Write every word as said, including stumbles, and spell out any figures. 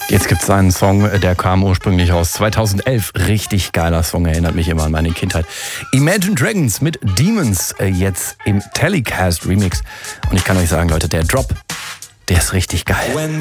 Jetzt gibt es einen Song, der kam ursprünglich aus zweitausendelf. Richtig geiler Song, erinnert mich immer an meine Kindheit. Imagine Dragons mit Demons, jetzt im Telecast Remix. Und ich kann euch sagen, Leute, der Drop, der ist richtig geil.